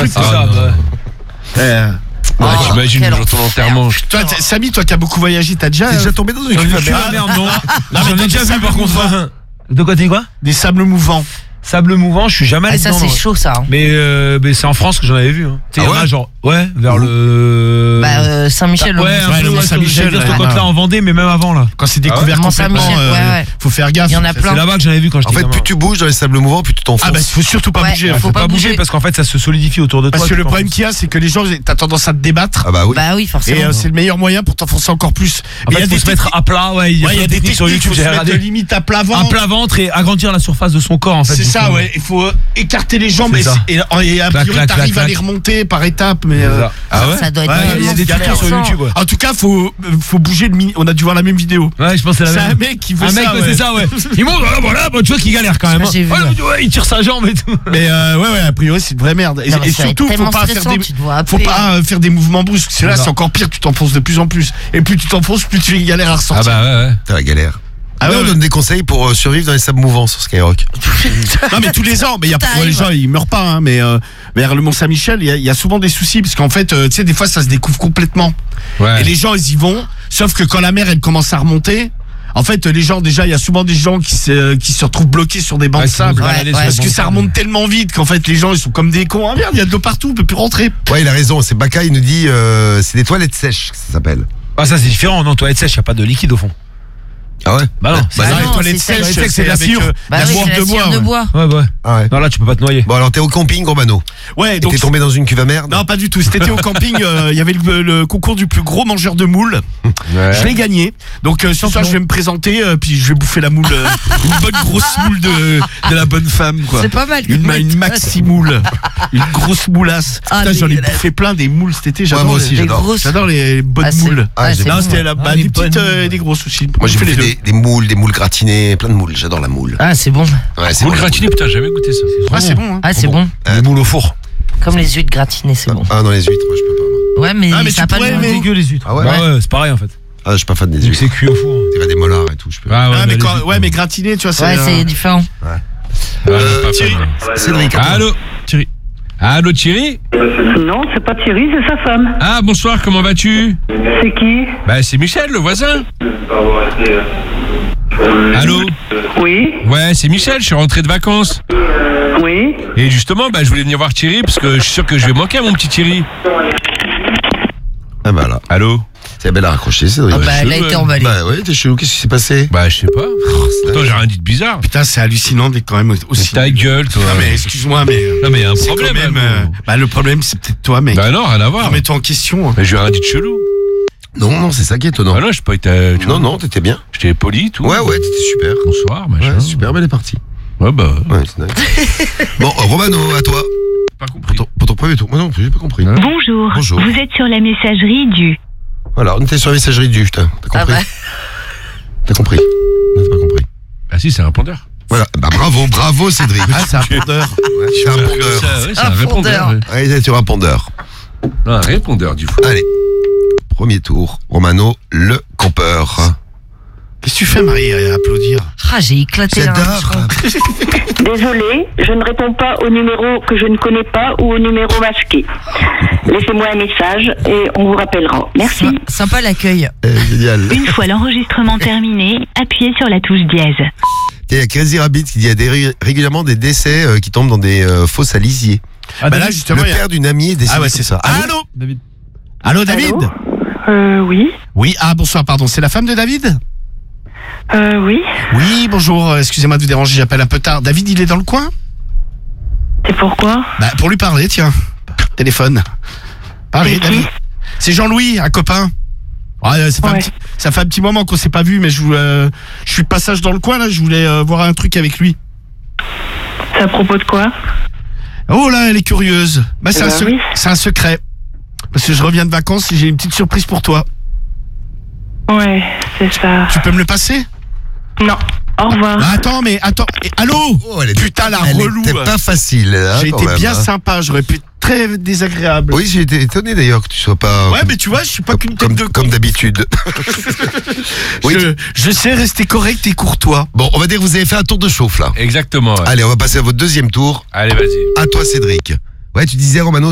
truc. c'est ça. J'imagine le jour de ton enterrement. Toi, Samy, toi qui as beaucoup voyagé, t'as déjà tombé dans une cuve à merde, non. J'en ai déjà vu par contre. De quoi t'es quoi? Des sables mouvants. Sable mouvant, je suis jamais allé ça dedans. c'est chaud ça. Mais c'est en France que j'en avais vu. Tu sais, il y en a genre, vers le. Saint-Michel. Ouais, un peu, le Mont-Saint-Michel, cette côte-là en Vendée, mais même avant là. Quand c'est découvert complètement, faut faire gaffe. Il y en a plein. C'est là-bas que j'en avais vu quand j'étais gamin. En fait, plus tu bouges dans les sables mouvants, plus tu t'enfonces. Ah bah faut surtout pas bouger. Faut pas bouger parce qu'en fait ça se solidifie autour de toi. Parce que le problème qu'il y a, c'est que les gens, t'as tendance à te débattre. Ah bah oui. Bah oui, forcément. Et c'est le meilleur moyen pour t'enfoncer encore plus. En fait, il faut se mettre à plat, il y a des techniques sur YouTube, j'ai regardé. Limite à plat ventre et agrandir la surface de son corps en fait. C'est ça, ouais. Il faut écarter les jambes et a priori t'arrives à les remonter par étapes, mais ah ouais. Ça doit être. Il y a des trucs sur YouTube. En tout cas, faut bouger le mini. On a dû voir la même vidéo. Ouais, je pense que c'est la même. C'est un mec qui fait ça. Un mec, c'est ça, ouais. Il monte, voilà, tu vois qu'il galère quand même. Il tire sa jambe et tout. Mais ouais, a priori c'est une vraie merde. Et surtout, faut pas faire des mouvements brusques. C'est là, c'est encore pire. Tu t'enfonces de plus en plus. Et plus tu t'enfonces, plus tu galères à ressortir. Ah bah ouais. T'as la galère. On donne des conseils pour survivre dans les sables mouvants sur Skyrock. Non mais tous les ans, mais les gens ils meurent pas, mais vers le Mont-Saint-Michel, il y a souvent des soucis parce qu'en fait, tu sais, des fois ça se découvre complètement. Ouais. Et les gens ils y vont, sauf que quand la mer elle commence à remonter. En fait, les gens, déjà, il y a souvent des gens qui se retrouvent bloqués sur des bancs de sable. Parce que ça remonte tellement vite qu'en fait, les gens, ils sont comme des cons. Ah merde, il y a de l'eau partout, on peut plus rentrer. Ouais, il a raison. C'est Baka, il nous dit, c'est des toilettes sèches, que ça s'appelle. Ah, ça, c'est différent. Non, toilettes sèches, il n'y a pas de liquide au fond. Ah ouais? Bah non, les toilettes sèches, c'est la cire de bois. Ouais. Ah ouais. Non, là, tu peux pas te noyer. Bon, alors t'es au camping, Romano. Ouais, donc. T'es tombé dans une cuve à merde? Non, pas du tout. C'était au camping, il y avait le concours du plus gros mangeur de moules. Ouais. Je l'ai gagné. Donc, ce soir, je vais me présenter, puis je vais bouffer la moule, une bonne grosse moule de la bonne femme, quoi. C'est pas mal. Une maxi moule. Une grosse moulasse. Putain, j'en ai bouffé plein des moules cet été. J'adore. Moi aussi, j'adore. J'adore les bonnes moules. Non, c'était des petites et des grosses aussi. Moi, j'ai fait des moules gratinées, plein de moules. J'adore la moule. Ah, c'est bon. Ouais, c'est moule gratinée, putain, j'ai jamais goûté ça. Ah, c'est bon. Ah, c'est bon. Les moules au four. Comme les huîtres gratinées, c'est bon. Ah non, les huîtres, moi, je peux pas. Ouais, mais ça a pas de dégueu les huîtres. Ah ouais? Ouais, c'est pareil en fait. Ah, je suis pas fan des huîtres. C'est cuit au four. Tu des molars et tout, je peux. Mais gratiné, tu vois, c'est. Ouais, c'est différent. Thierry. Cédric. Allô, Thierry. Allô, Thierry? Non, c'est pas Thierry, c'est sa femme. Ah, bonsoir, comment vas-tu? C'est qui? Bah, c'est Michel, le voisin. Allô? Oui. Ouais, c'est Michel, je suis rentré de vacances. Oui. Et justement, je voulais venir voir Thierry parce que je suis sûr que je vais manquer à mon petit Thierry. Ah bah là. Allô? C'est belle à raccrocher, Cédric. Ah bah, elle a été emballée. Bah ouais, t'es chelou, qu'est-ce qui s'est passé? Bah, je sais pas. Attends, j'ai rien dit de bizarre. Putain, c'est hallucinant d'être quand même aussi. Ta gueule, toi. Non, mais excuse-moi, mais. Non, mais il y a un problème. Le problème, c'est peut-être toi, mec. Bah non, rien à voir. Remets-toi en question. Mais je lui ai rien dit de chelou. Non, c'est ça qui est étonnant. Ah non, je sais pas été. Non, t'étais bien. J'étais poli, tout. Ouais, t'étais super. Bonsoir, machin. Ouais, super, mais elle est partie. Ouais, bah. Ouais, c'est nice. Bon, Romano, à toi. Pas compris. Pour ton premier tour. Moi non plus, j'ai pas compris. Bonjour. Vous êtes sur la messagerie du. Voilà, on était sur la messagerie du. T'as compris? Ah bah. T'as compris? Non, t'as pas compris. Ah si, c'est un répondeur. Voilà, bah bravo Cédric. Ah, c'est un répondeur. Ouais, c'est un répondeur. C'est un répondeur. Ouais, tu es un répondeur. Non, un répondeur du coup. Allez, premier tour. Romano, le campeur. Qu'est-ce que tu fais, Marie, à applaudir? Ah, j'ai éclaté là. Désolé, je ne réponds pas au numéro que je ne connais pas ou au numéro masqué. Laissez-moi un message et on vous rappellera. Merci. Sympa l'accueil. Génial. Une fois l'enregistrement terminé, appuyez sur la touche dièse. Il y a Crazy Rabbit qui dit qu'il y a régulièrement des décès qui tombent dans des fosses à lisier. Ah bah là, justement, le père d'une amie est décédé. Ah ouais, c'est ça. Allô, David. Allô, David. Oui. Oui, bonsoir, pardon. C'est la femme de David? Oui. Oui, bonjour. Excusez-moi de vous déranger, j'appelle un peu tard. David, il est dans le coin? C'est pourquoi? Bah, pour lui parler, tiens. Téléphone. Parlez, David. C'est Jean-Louis, un copain. Ouais, ça fait un petit moment qu'on s'est pas vu, mais je suis de passage dans le coin, là. Je voulais voir un truc avec lui. C'est à propos de quoi? Oh là, elle est curieuse. Bah, c'est un secret. Parce que je reviens de vacances et j'ai une petite surprise pour toi. Ouais, c'est ça. Tu peux me le passer? Non. Au revoir. Bah, attends. Allô? Putain, la relou. C'était pas facile. Hein, j'ai été bien sympa. J'aurais pu être très désagréable. Oui, j'ai été étonné d'ailleurs que tu sois pas. Ouais, mais tu vois, je suis pas qu'une tête de con. Comme d'habitude. Oui, je sais rester correct et courtois. Bon, on va dire que vous avez fait un tour de chauffe là. Exactement. Ouais. Allez, on va passer à votre deuxième tour. Allez, vas-y. À toi, Cédric. Ouais, tu disais, Romano.